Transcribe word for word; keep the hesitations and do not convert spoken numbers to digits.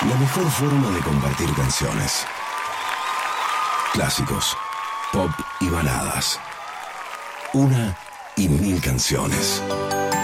La mejor forma de compartir canciones. Clásicos, pop y baladas. Una y mil canciones.